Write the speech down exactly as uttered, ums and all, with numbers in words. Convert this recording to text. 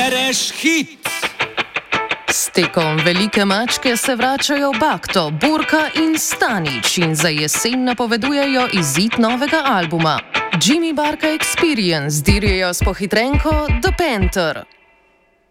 Bereš hit! S tekom Velike mačke se vračajo Bakto, Burka in Stanič in za jesen napovedujejo izid novega albuma. Jimmy Barka Experience dirjejo s pohitrenko The Panther.